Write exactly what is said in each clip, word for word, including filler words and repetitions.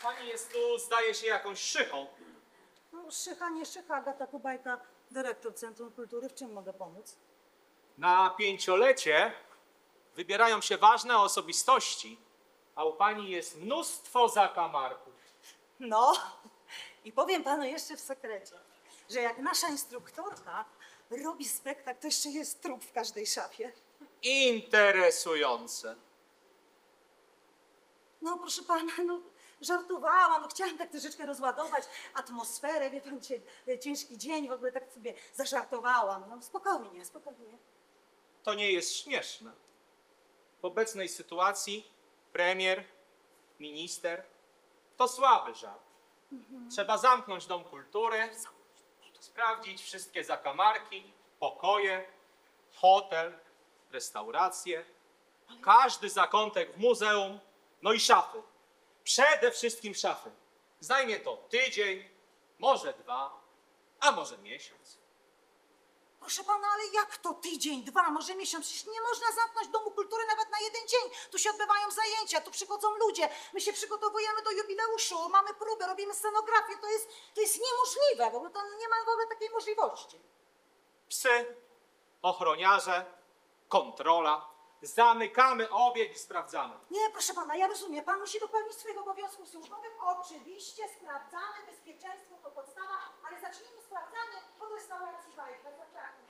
Pani jest tu, zdaje się, jakąś szychą. No, szycha, nie szycha, Agata Kubajka, dyrektor Centrum Kultury. W czym mogę pomóc? Na pięciolecie wybierają się ważne osobistości, a u pani jest mnóstwo zakamarków. No, i powiem panu jeszcze w sekrecie, że jak nasza instruktorka robi spektakl, to jeszcze jest trup w każdej szafie. Interesujące. No, proszę pana, no, żartowałam, no, chciałam tak troszeczkę rozładować atmosferę, wie pan, cie, ciężki dzień, w ogóle tak sobie zażartowałam. No, spokojnie, spokojnie. To nie jest śmieszne. W obecnej sytuacji premier, minister to słaby żart. Trzeba zamknąć dom kultury, sprawdzić wszystkie zakamarki, pokoje, hotel, restauracje, każdy zakątek w muzeum, no i szafy. Przede wszystkim szafy. Zajmie to tydzień, może dwa, a może miesiąc. Proszę pana, ale jak to tydzień, dwa, może miesiąc? Przecież nie można zamknąć domu kultury nawet na jeden dzień. Tu się odbywają zajęcia, tu przychodzą ludzie, my się przygotowujemy do jubileuszu, mamy próbę, robimy scenografię. To jest, to jest niemożliwe, w ogóle to nie ma w ogóle takiej możliwości. Psy, ochroniarze, kontrola. Zamykamy obieg i sprawdzamy. Nie, proszę pana, ja rozumiem, pan musi dopełnić swoich obowiązków służbowych. Oczywiście sprawdzamy, bezpieczeństwo to podstawa, ale zacznijmy sprawdzanie od restauracji Bajka. Zapraszam.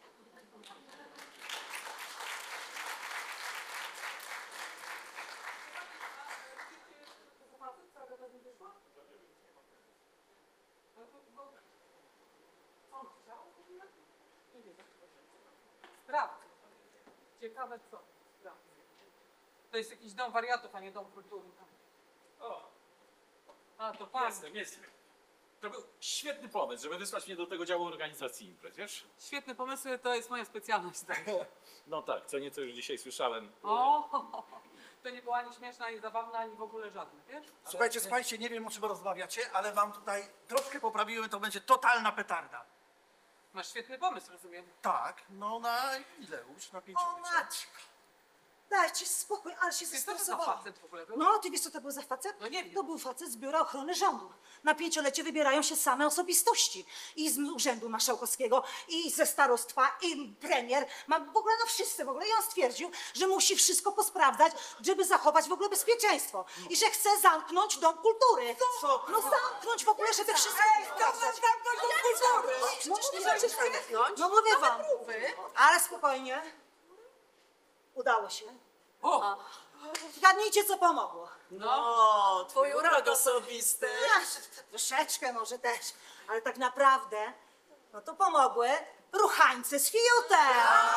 Sprawdzę. Ciekawe co. Sprawdzę. To jest jakiś dom wariatów, a nie dom kultury. O, A, to pan. jestem, jestem. To był świetny pomysł, żeby wysłać mnie do tego działu organizacji imprez, wiesz? Świetne pomysły, to jest moja specjalność. Tak. No tak, co nieco już dzisiaj słyszałem. O, to nie była ani śmieszna, ani zabawna, ani w ogóle żadna, wiesz? Słuchajcie, słuchajcie, nie wiem o czym rozmawiacie, ale wam tutaj troszkę poprawiłem, to będzie totalna petarda. Masz świetny pomysł, rozumiem. Tak, no na ile już? Na O pięciolecie? matko, dajcie spokój, ale się Ty co to za zestresowałam. facet w ogóle był? No, ty wiesz co to był za facet? No nie wiem. To był facet z Biura Ochrony Rządu. Na pięciolecie wybierają się same osobistości. I z Urzędu Marszałkowskiego, i ze starostwa, i premier. Ma w ogóle, no wszyscy w ogóle. I on stwierdził, że musi wszystko posprawdzać, żeby zachować w ogóle bezpieczeństwo. I że chce zamknąć Dom Kultury. Co? No zamknąć w ogóle, żeby wszystko sprawdzać. zamknąć Dom Kultury? No, Przecież nie mówię, możesz że- zamknąć. No mówię wam. Próby. Ale spokojnie. Udało się. O, Zgadnijcie, co pomogło. No, twój urok osobisty. Ach, troszeczkę może też, ale tak naprawdę, no to pomogły ruchańce z fiutem.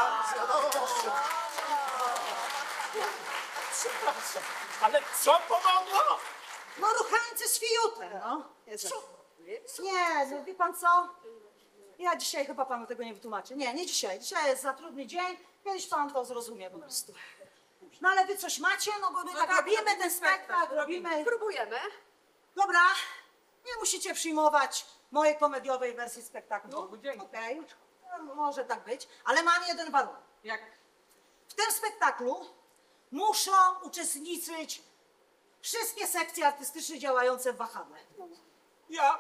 Ale co pomogło? No ruchańce z fiutem, no. Nie, no wie pan co? Ja dzisiaj chyba panu tego nie wytłumaczę. Nie, nie dzisiaj. Dzisiaj jest za trudny dzień, kiedyś pan to zrozumie po prostu. No ale wy coś macie? No bo my No tak tak, robimy robimy ten spektakl, spektakl, robimy... Próbujemy. Dobra, nie musicie przyjmować mojej komediowej wersji spektaklu. No, dzięki. Okej, no, może tak być, ale mam jeden warunek. jak? W tym spektaklu muszą uczestniczyć wszystkie sekcje artystyczne działające w wahadle. Ja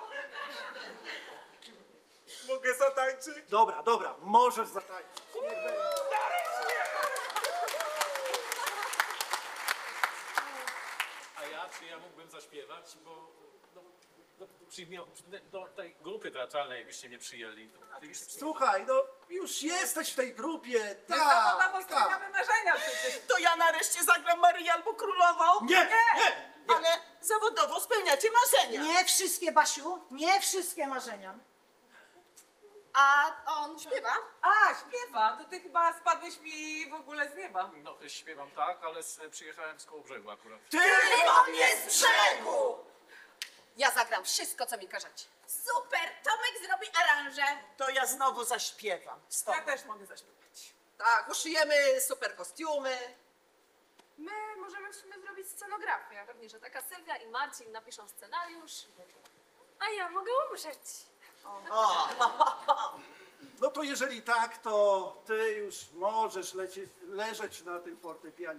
mogę zatańczyć? Dobra, dobra, możesz zatańczyć. A ja, czy ja mógłbym zaśpiewać, bo no, no, przyjmio, do tej grupy teatralnej, jakbyście mnie przyjęli. To, gdybyście przyjęli. Słuchaj, no już jesteś w tej grupie, Nie zawodową tak, spełniamy tak. marzenia przecież. To ja nareszcie zagram Maryję albo Królową. Nie, nie, Ale zawodowo spełniacie marzenia. Nie wszystkie, Basiu, nie wszystkie marzenia. A on śpiewa? A, śpiewa, to ty chyba spadłeś mi w ogóle z nieba. No, śpiewam tak, ale z, przyjechałem z Kołobrzegu akurat. ty! On jest z brzegu! Ja zagram wszystko, co mi każecie. Super! Tomek zrobi aranżę. To ja znowu zaśpiewam. Stop. Ja też mogę zaśpiewać. Tak, uszyjemy super kostiumy. My możemy w sumie zrobić scenografię. Pewnie, że taka Sylwia i Marcin napiszą scenariusz, a ja mogę umrzeć. O. No to jeżeli tak, to ty już możesz lecieć, leżeć na tym fortepianie.